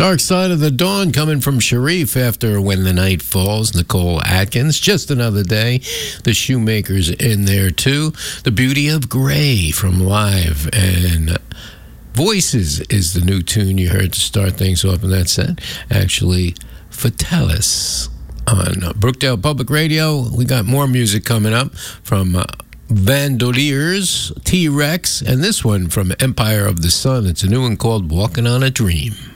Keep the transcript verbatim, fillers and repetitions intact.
Dark Side of the Dawn coming from Sharif after When the Night Falls. Nicole Atkins, Just Another Day. The Shoemakers in there too. The Beauty of Grey from Live. And Voices is the new tune you heard to start things off in that set. Actually, Fatalis on Brookdale Public Radio. We got more music coming up from uh, Vandoliers, T-Rex, and this one from Empire of the Sun. It's a new one called Walking on a Dream.